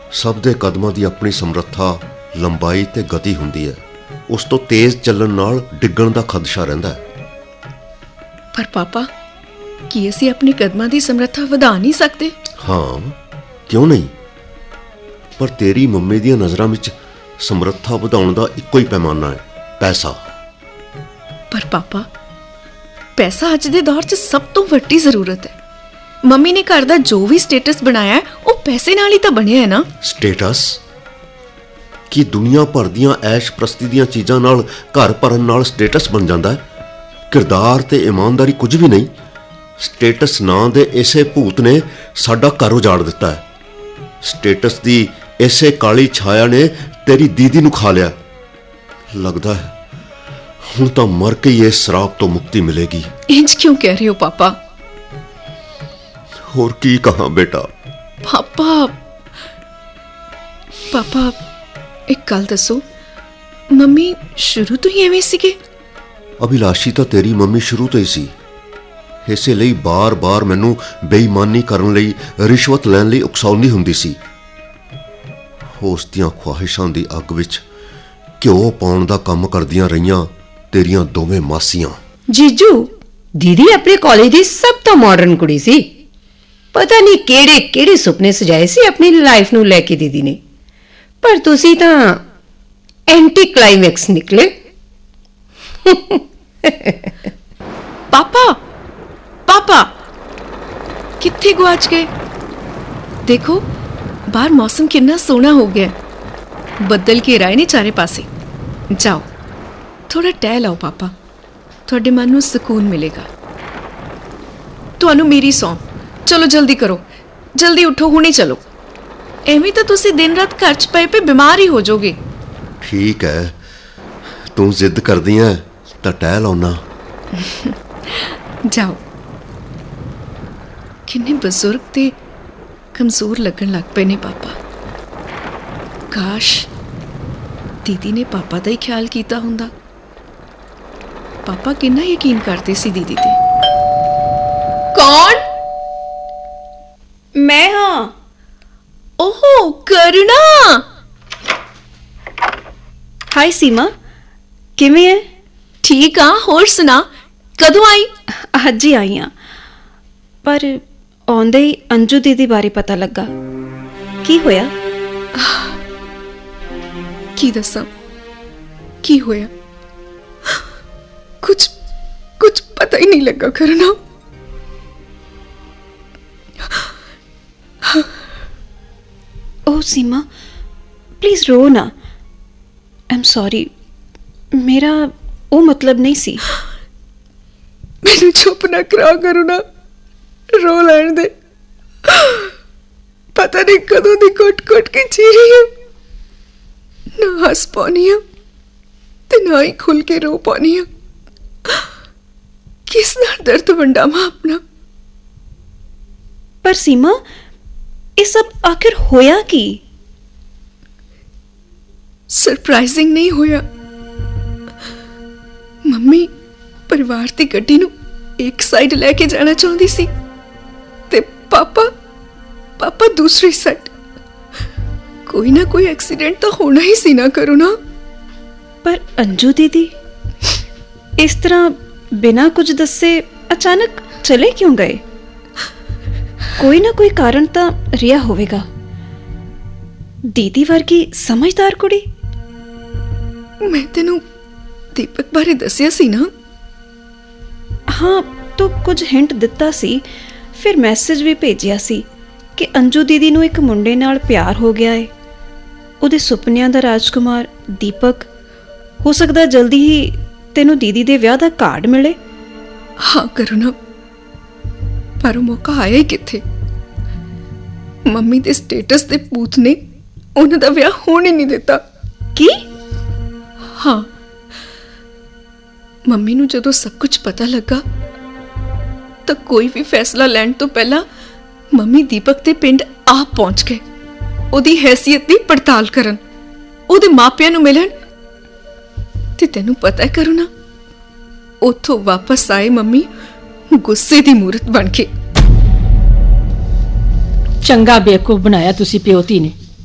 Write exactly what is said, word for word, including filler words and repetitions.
सब दे कदमां दी अपनी समर्था, लंबाई ते गति हुंदी है। उस तो तेज चलण नाल डिग्गण दा खदशा रहिंदा है। पर पापा, की असीं अपनी कदमां दी समर्था वधा नहीं सकते? हाँ, क्यों नहीं? पर तेरी मम्मी दी नज़रां विच समर्था वधाउण दा इक्को ही पैमाना है, पैसा। पर पापा, पैसा अज दे दौर च सब तो वड्डी जरूरत है। मम्मी ने घर दा जो भी स्टेटस बनाया है वो पैसे नाल ही तो बनिया है ना। स्टेटस कि दुनिया भर दियां ऐश प्रस्ती दियां चीज़ां नाल घर भरन नाल स्टेटस बन जाता है। किरदार ते ईमानदारी कुछ भी नहीं। स्टेटस नां दे इसे भूत ने साडा घर उजाड़ दिता है। स्टेटस दी इसे काली छाया ने तेरी दीदी नूं खा लिया। लगता है हुण तां मर के ही इस श्राप तो मुक्ति मिलेगी। इंज क्यों कह रहे हो पापा? और की कहा बेटा? पापा पापा एक गल दसो, मम्मी शुरू तो ही एवें सीगे? अभिलाषी तो तेरी मम्मी शुरू तो ही सी। इसे लई बार बार मैनू बेईमानी करन लई, रिश्वत लैण लई उकसाउंदी हुंदी सी। उस दियां ख्वाहिशां दी अग विच घिओ पाउण दा काम करदियां रहियां तेरियां दोवें मासियां। जीजू, दीदी अपने कॉलेज दी सब तो मॉडर्न कुड़ी सी। पता नहीं केड़े केड़े सुपने सजाए सी अपनी लाइफ नू लैके दीदी ने, पर तुसी तां एंटी क्लाइमैक्स निकले। पापा पापा कित्थे गुआच गए? देखो बाहर मौसम कितना सोहना हो गया, बदल के राए ने चारे पासे। जाओ थोड़ा टहल आओ पापा, थोड़े मन नू सुकून मिलेगा। तुहानू मेरी सौं, चलो जल्दी करो, जल्दी उठो, हुणे चलो। एवें तो तुसी दिन रात घर च पे पे बीमार ही हो जाओगे। ठीक है, तू जिद करदी है तो टहल आउना। जाओ। किन्ने बुजुर्ग ते कमजोर लगन लग पे ने पापा। काश दीदी ने पापा दा ही ख्याल कीता हुंदा। पापा किन्ना यकीन करते सी दीदी ते। कौन? मैं हाँ। ओहो करुणा। हाय सीमा, किवें है? ठीक हाँ, होर सुना, कदों आई? अज ही आई हाँ, पर आउंदे ही अंजू दीदी बारे पता लगा। की होया? की दसां की होया? कुछ कुछ पता ही नहीं लगा करुणा। ओह सीमा, प्लीज रो ना। आई एम सॉरी, मेरा वो मतलब नहीं सी। मैनू चुप ना करा करुणा, रो लैण दे। पता नहीं कदों दी घुट घुट के जी रही हूं। ना हस पानी हूं ते ना ही खुल के रो पानी हूं। किस नाल दर्द वंडावां अपना? पर सीमा, ये सब आखिर होया की? सरप्राइजिंग नहीं होया। मम्मी परिवार दी गड्डी नू एक साइड लेके जाना चाहती सी ते पापा पापा दूसरी साइड। कोई ना कोई एक्सीडेंट तो होना ही सी ना करुणा। पर अंजू दीदी इस तरह बिना कुछ दसे अचानक चले क्यों गए? कोई ना कोई कारण तो रिया होवेगा। दीदी वर्गी समझदार कुड़ी। मैं तेनू दीपक बारे दसिया सी ना? हाँ, तो कुछ हिंट दिता सी, फिर मैसेज भी भेजिया सी कि अंजू दीदी नू एक मुंडे नाल प्यार हो गया है। उहदे सुपनियां दा राजकुमार दीपक। हो सकदा जल्दी ही तेनू दीदी दे विआह दा कार्ड मिले। हाँ करुणा, पर वो मौका आया ही किथे? मम्मी दे स्टेटस दे पूत ने उन्हां दा विआह होण ही नहीं दिता। की? हाँ, मम्मी नू जदों सब कुछ पता लगा तो कोई भी फैसला लैण तो पहला मम्मी दीपक दे पिंड आप पहुंच गए, उहदी हैसियत दी पड़ताल करन, उहदे मापियां नू मिलन। ते तैनू पता है करुणा, उथों वापस आए मम्मी गुस्से दी मूरत बन के। चंगा बेवकूफ बनाया तुसी प्योती ने।